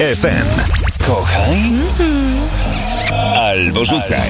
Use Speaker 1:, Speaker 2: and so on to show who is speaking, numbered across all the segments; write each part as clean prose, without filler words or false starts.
Speaker 1: FM. Kochaj albo rzucaj.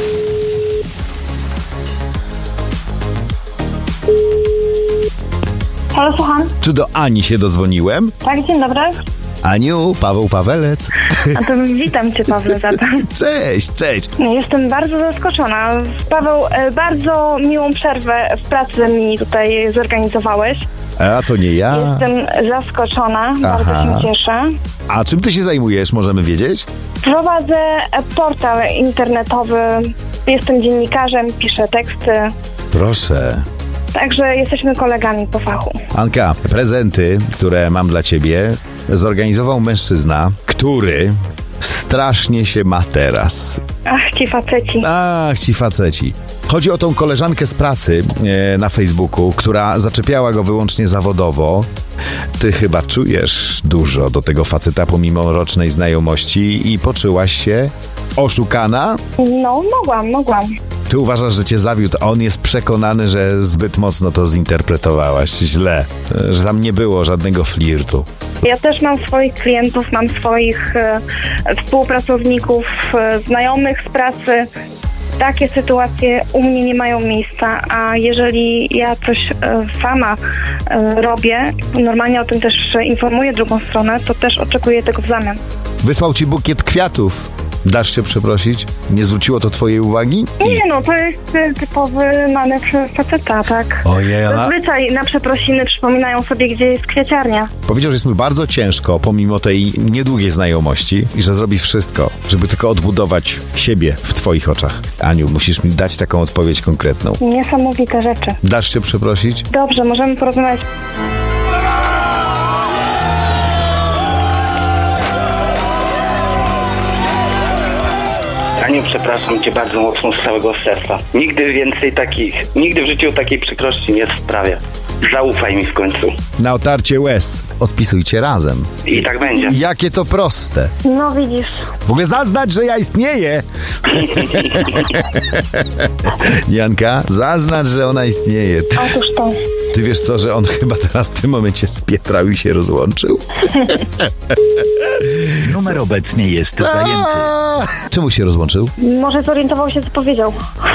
Speaker 2: Halo, słucham.
Speaker 3: Czy do Ani się dodzwoniłem?
Speaker 2: Tak, dzień dobry.
Speaker 3: Aniu, Paweł Pawelec.
Speaker 2: A to witam cię, Pawle, zatem.
Speaker 3: Cześć.
Speaker 2: Jestem bardzo zaskoczona. Paweł, bardzo miłą przerwę w pracy mi tutaj zorganizowałeś.
Speaker 3: A to nie ja.
Speaker 2: Jestem zaskoczona, bardzo się cieszę.
Speaker 3: A czym ty się zajmujesz, możemy wiedzieć?
Speaker 2: Prowadzę portal internetowy, jestem dziennikarzem, piszę teksty,
Speaker 3: Proszę.
Speaker 2: także jesteśmy kolegami po fachu.
Speaker 3: Anka, prezenty, które mam dla ciebie, zorganizował mężczyzna, który strasznie się ma teraz.
Speaker 2: Ach, ci faceci.
Speaker 3: Ach, ci faceci. Chodzi o tą koleżankę z pracy na Facebooku, która zaczepiała go wyłącznie zawodowo. Ty chyba czujesz dużo do tego faceta pomimo rocznej znajomości i poczułaś się oszukana?
Speaker 2: No, mogłam.
Speaker 3: Ty uważasz, że cię zawiódł, a on jest przekonany, że zbyt mocno to zinterpretowałaś źle, że tam nie było żadnego flirtu.
Speaker 2: Ja też mam swoich klientów, mam swoich współpracowników, znajomych z pracy. Takie sytuacje u mnie nie mają miejsca, a jeżeli ja coś sama robię, normalnie o tym też informuję drugą stronę, to też oczekuję tego w zamian.
Speaker 3: Wysłał ci bukiet kwiatów. Dasz się przeprosić? Nie zwróciło to twojej uwagi?
Speaker 2: Nie no, to jest typowy manewr faceta, tak?
Speaker 3: Ojej,
Speaker 2: Zazwyczaj na przeprosiny przypominają sobie, gdzie jest kwiaciarnia.
Speaker 3: Powiedział, że jest mu bardzo ciężko, pomimo tej niedługiej znajomości i że zrobi wszystko, żeby tylko odbudować siebie w twoich oczach. Aniu, musisz mi dać taką odpowiedź konkretną.
Speaker 2: Niesamowite rzeczy.
Speaker 3: Dasz się przeprosić?
Speaker 2: Dobrze, możemy porozmawiać.
Speaker 4: Aniu, przepraszam cię bardzo mocno z całego serca. Nigdy w życiu takiej przykrości nie sprawię. Zaufaj mi w końcu.
Speaker 3: Na otarcie łez odpisujcie razem.
Speaker 4: I tak będzie.
Speaker 3: Jakie to proste.
Speaker 2: No widzisz.
Speaker 3: W ogóle zaznacz, że ja istnieję. Janka, zaznacz, że ona istnieje.
Speaker 2: Otóż to.
Speaker 3: Ty wiesz co, że on chyba teraz w tym momencie spietrał i się rozłączył?
Speaker 5: Numer obecnie jest zajęty.
Speaker 3: Czemu się rozłączył?
Speaker 2: Może zorientował się, co powiedział.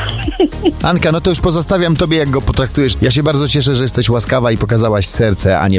Speaker 3: Anka, no to już pozostawiam tobie, jak go potraktujesz. Ja się bardzo cieszę, że jesteś łaskawa i pokazałaś serce, a nie